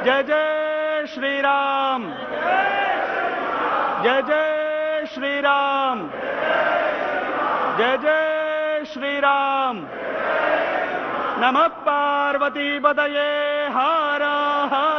जय जय श्री राम, जय जय श्री राम, जय जय श्री राम। नमः पार्वती पतये, हर हर